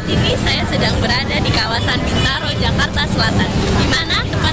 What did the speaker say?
ini saya sedang berada di kawasan Bintaro, Jakarta Selatan, di mana